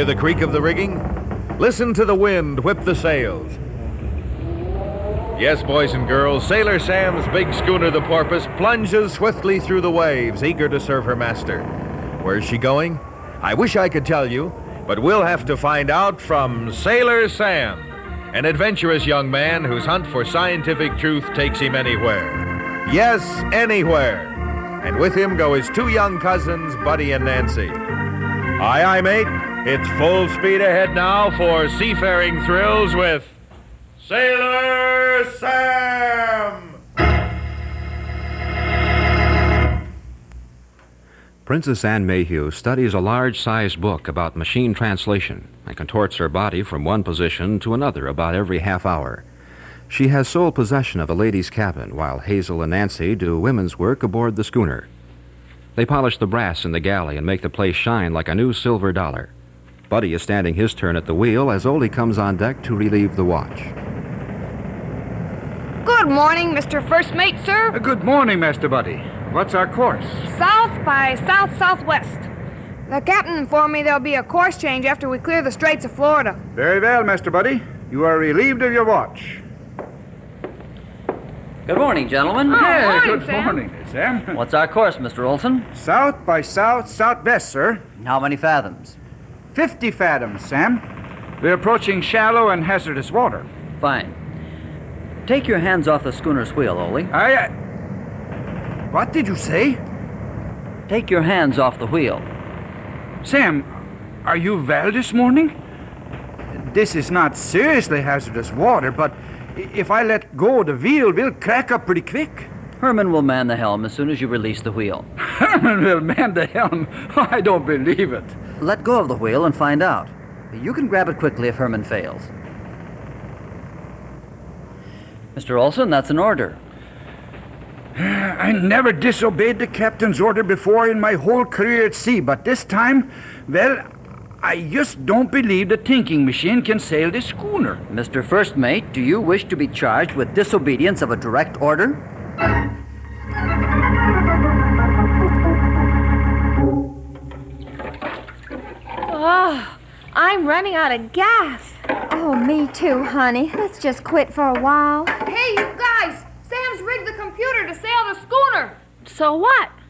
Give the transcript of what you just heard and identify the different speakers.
Speaker 1: hear the creak of the rigging? Listen to the wind whip the sails. Yes, boys and girls, Sailor Sam's big schooner, the Porpoise, plunges swiftly through the waves, eager to serve her master. Where's she going? I wish I could tell you, but we'll have to find out from Sailor Sam, an adventurous young man whose hunt for scientific truth takes him anywhere. Yes, anywhere. And with him go his two young cousins, Buddy and Nancy. Aye, mate. It's full speed ahead now for seafaring thrills with Sailor Sam!
Speaker 2: Princess Anne Mayhew studies a large-sized book about machine translation and contorts her body from one position to another about every half hour. She has sole possession of a ladies' cabin, while Hazel and Nancy do women's work aboard the schooner. They polish the brass in the galley and make the place shine like a new silver dollar. Buddy is standing his turn at the wheel as Ole comes on deck to relieve the watch.
Speaker 3: Good morning, Mr. First Mate, sir.
Speaker 4: Good morning, Master Buddy. What's our course?
Speaker 3: South by south-southwest. The captain informed me there'll be a course change after we clear the Straits of Florida.
Speaker 4: Very well, Master Buddy. You are relieved of your watch.
Speaker 5: Good morning, gentlemen.
Speaker 3: Oh,
Speaker 4: Hey,
Speaker 3: morning,
Speaker 4: good
Speaker 3: Sam.
Speaker 4: morning, Sam.
Speaker 5: What's our course, Mr. Olson?
Speaker 4: South by south-southwest, sir.
Speaker 5: How many fathoms?
Speaker 4: 50 fathoms, Sam. We're approaching shallow and hazardous water.
Speaker 5: Fine. Take your hands off the schooner's wheel, Ole.
Speaker 4: What did you say?
Speaker 5: Take your hands off the wheel.
Speaker 4: Sam, are you well this morning? This is not seriously hazardous water, but if I let go of the wheel, we'll crack up pretty quick.
Speaker 5: Herman will man the helm as soon as you release the wheel.
Speaker 4: Herman will man the helm? I don't believe it.
Speaker 5: Let go of the wheel and find out. You can grab it quickly if Herman fails. Mr. Olson, that's an order.
Speaker 4: I never disobeyed the captain's order before in my whole career at sea, but this time, well, I just don't believe the thinking machine can sail this schooner.
Speaker 5: Mr. First Mate, do you wish to be charged with disobedience of a direct order?
Speaker 3: Oh, I'm running out of gas.
Speaker 6: Oh, me too, honey. Let's just quit for a while.
Speaker 3: Hey, you guys! Sam's rigged the computer to sail the schooner. So what?